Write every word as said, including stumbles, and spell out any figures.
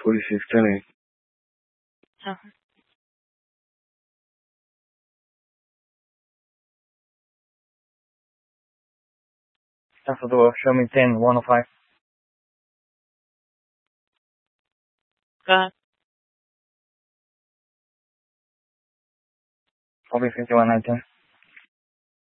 forty-six ten eight. Uh-huh. Cancel door, show me ten one oh five. Go ahead. Copy fifty-one nine ten.